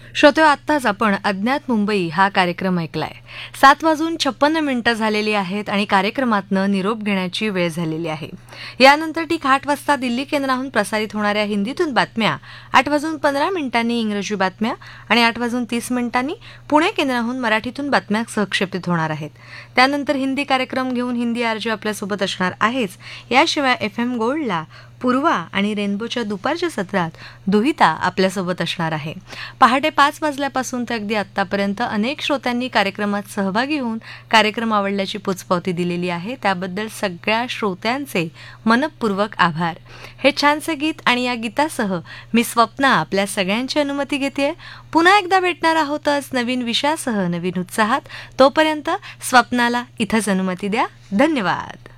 श्रोते, आत्ताच आपण अज्ञात मुंबई हा कार्यक्रम ऐकलाय. 7:56 झालेली आहेत आणि कार्यक्रमातनं निरोप घेण्याची वेळ झालेली आहे. यानंतर ठीक 8 वाजता दिल्ली केंद्राहून प्रसारित होणाऱ्या हिंदीतून बातम्या, 8:15 इंग्रजी बातम्या आणि 8:30 पुणे केंद्राहून मराठीतून बातम्या सहक्षेपित होणार आहेत. त्यानंतर हिंदी कार्यक्रम घेऊन हिंदी आरजे आपल्यासोबत असणार आहेच. याशिवाय FM गोल्डला पूर्वा आणि रेनबोच्या दुपारच्या सत्रात दुहिता आपल्यासोबत असणार आहे. पहाटे 5 वाजल्यापासून ते अगदी आत्तापर्यंत अनेक श्रोत्यांनी कार्यक्रमात सहभागी होऊन कार्यक्रम आवडल्याची पोचपावती दिलेली आहे. त्याबद्दल सगळ्या श्रोत्यांचे मनपूर्वक आभार. हे छानसे गीत आणि या गीतासह मी स्वप्ना आपल्या सगळ्यांची अनुमती घेते. पुन्हा एकदा भेटणार आहोतच नवीन विषयासह, नवीन उत्साहात. तोपर्यंत स्वप्नाला इथंच अनुमती द्या. धन्यवाद.